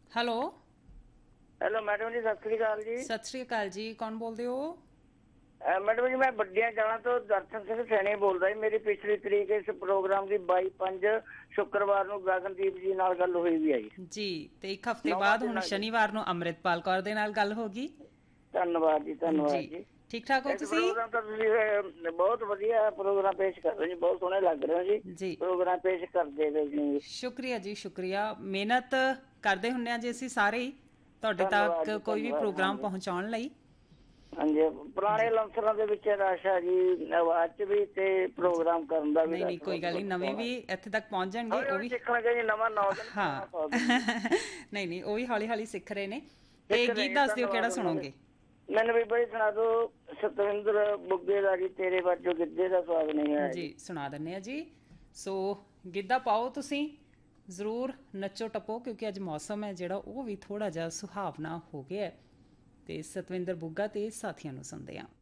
Hello. Hello madam ਜੀ, ਸਤਿ ਸ੍ਰੀ ਅਕਾਲ ਜੀ। ਸਤਿ ਸ੍ਰੀ ਅਕਾਲ ਜੀ, ਕੌਣ ਬੋਲਦੇ ਹੋ? ਮੈਡਮ ਜੀ, ਮੈਂ ਵੱਡੀਆਂ ਜਾਣਾ ਤੋਂ ਦਰਸ਼ਨ ਸਿੰਘ ਸੈਣੀ ਬੋਲਦਾ ਜੀ। ਮੇਰੀ ਪਿਛਲੀ ਤਰੀਕ ਇਸ ਪ੍ਰੋਗਰਾਮ ਦੀ 22/5 ਸ਼ੁੱਕਰਵਾਰ ਨੂੰ ਗਗਨਦੀਪ ਜੀ ਨਾਲ ਗੱਲ ਹੋਈ ਵੀ ਹੈ ਜੀ। ਜੀ, ਤੇ ਇੱਕ ਹਫ਼ਤੇ ਨੌਵਾਂ ਬਾਅਦ ਦਿਨ ਹੁਣ ਆ ਜੀ। ਸ਼ਨੀਵਾਰ ਨੂੰ ਅੰਮ੍ਰਿਤਪਾਲ ਕੌਰ ਦੇ ਨਾਲ ਗੱਲ ਹੋ ਗਈ। ਧੰਨਵਾਦ ਜੀ, ਧੰਨਵਾਦ ਜੀ, ਜੀ। ਠੀਕ ਠਾਕ ਹੋ ਇਸ ਤੁਸੀਂ? ਪ੍ਰੋਗਰਾਮ ਤਾਂ ਤੁਸੀਂ ਬਹੁਤ ਵਧੀਆ ਪ੍ਰੋਗਰਾਮ ਪੇਸ਼ ਕਰ ਰਹੇ ਜੀ, ਬਹੁਤ ਸੋਹਣੇ ਲੱਗ ਰਹੇ ਹੋ ਜੀ। ਜੀ, ਪ੍ਰੋਗਰਾਮ ਪੇਸ਼ ਕਰਦੇ ਪਏ ਜੀ। ਸ਼ੁਕਰੀਆ ਜੀ, ਸ਼ੁਕਰੀਆ। ਮਿਹਨਤ ਕਰਦੇ ਹੁੰਦੇ ਹਾਂ ਜੀ ਅਸੀਂ ਸਾਰੇ ਹੀ ਤੁਹਾਡੇ ਧੰਨਵਾਦ ਤੱਕ ਜੀ, ਕੋਈ ਵੀ ਧੰਨਵਾਦ। ਪ੍ਰੋਗਰਾਮ ਹਾਂਜੀ ਪਹੁੰਚਾਉਣ ਲਈ। ਹਾਂਜੀ, ਪੁਰਾਣੇ ਜੀ, ਲੰਸਰਾਂ ਦੇ ਵਿੱਚ ਰਸ਼ ਆ ਜੀ, ਆਵਾਜ਼ 'ਚ ਵੀ ਤੇ ਜੀ, ਪ੍ਰੋਗਰਾਮ ਕਰਨ ਦਾ ਵੀ ਨਹੀਂ ਨਹੀਂ ਰਸ਼ ਕੋਈ ਬਹੁਤ ਗੱਲ ਨਹੀਂ, ਨਵੇਂ ਸੋਹਣਾ ਵੀ ਜੀ। ਇੱਥੇ ਤੱਕ ਪਹੁੰਚ ਜਾਣਗੇ ਹੌਲੀ ਉਹ ਹੌਲੀ ਵੀ। ਸਿੱਖਣਗੇ ਜੀ, ਨਵਾਂ 9 ਦਿਨ ਪੁਰਾਣਾ ਹਾਂ 100 ਦਿਨ ਜੀ। ਨਹੀਂ ਨਹੀਂ ਉਹ ਵੀ ਹੌਲੀ ਹੌਲੀ ਸਿੱਖ ਰਹੇ ਨੇ। ਤੇ ਸਿੱਖ ਗੀਤ ਰਹੇ ਜੀ, ਦੱਸ ਦਿਓ ਕਿਹੜਾ ਧੰਨਵਾਦ ਉਹਨਾਂ ਦੇ। ਸੁਣੋਗੇ? ਮੈਨੂੰ ਵੀ ਬਈ ਸੁਣਾ ਦੋ, ਸਤਵਿੰਦਰ ਬੁੱਗੇ ਦਾ ਜੀ, ਤੇਰੇ ਵਰਜੋ ਗਿੱਧੇ ਦਾ ਸਵਾਦ ਨਹੀਂ ਆਇਆ ਜੀ ਜੀ। ਸੁਣਾ ਦਿੰਦੇ ਆ ਜੀ। ਸੋ ਗਿੱਧਾ ਪਾਓ ਤੁਸੀਂ, ਜ਼ਰੂਰ ਨੱਚੋ ਟੱਪੋ, ਕਿਉਂਕਿ ਅੱਜ ਮੌਸਮ ਹੈ ਜਿਹੜਾ ਉਹ ਵੀ ਥੋੜ੍ਹਾ ਜਿਹਾ ਸੁਹਾਵਣਾ ਹੋ ਗਿਆ। ਤੇ ਸਤਵਿੰਦਰ ਬੁੱਗਾ ਤੇ ਸਾਥੀਆਂ ਨੂੰ ਸੁਣਦੇ ਹਾਂ।